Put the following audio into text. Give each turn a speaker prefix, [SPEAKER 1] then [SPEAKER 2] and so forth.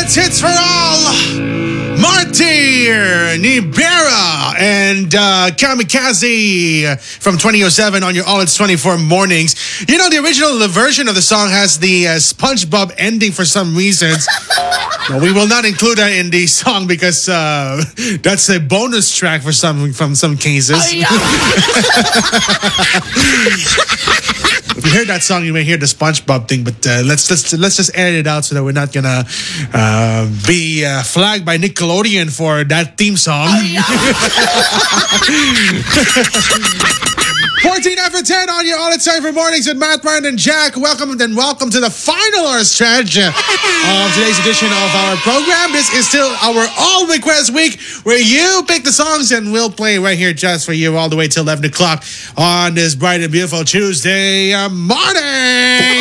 [SPEAKER 1] Greatest hits for all! Martyr, Nibera, and Kamikaze from 2007 on your All It's 24 mornings. You know, the original version of the song has the SpongeBob ending for some reasons. Well, we will not include that in the song because that's a bonus track for some cases.
[SPEAKER 2] Oh, yeah.
[SPEAKER 1] If you hear that song, you may hear the SpongeBob thing, but let's just edit it out so that we're not gonna be flagged by Nickelodeon for that theme song.
[SPEAKER 2] Oh, yeah.
[SPEAKER 1] 14 after 10 on your All It's Time for Mornings with Matt, Brian, and Jack. Welcome to the final hour stretch of today's edition of our program. This is still our All Request Week where you pick the songs and we'll play right here just for you all the way till 11 o'clock on this bright and beautiful Tuesday morning.